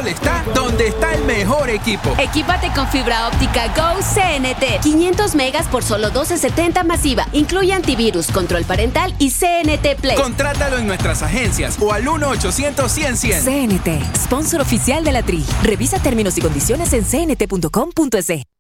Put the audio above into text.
dónde está? Donde está el mejor equipo. Equípate con fibra óptica Go CNT. 500 megas por solo $12.70 masiva. Incluye antivirus, control parental y CNT Play. Contrátalo en nuestras agencias o al 1-800-100-100. CNT, sponsor oficial de la Tri. Revisa términos y condiciones en cnt.com.es.